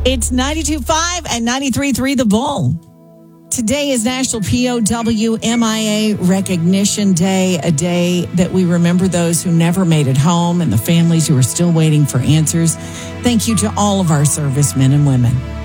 It's 92.5 and 93.3 The Bull. Today is National POW MIA Recognition Day, a day that we remember those who never made it home and the families who are still waiting for answers. Thank you to all of our servicemen and women.